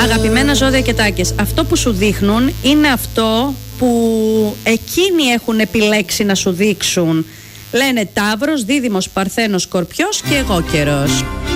Αγαπημένα ζώδια και τάκες, αυτό που σου δείχνουν είναι αυτό που εκείνοι έχουν επιλέξει να σου δείξουν. Λένε Ταύρος, Δίδυμος, Παρθένος, Σκορπιός και εγώ καιρός.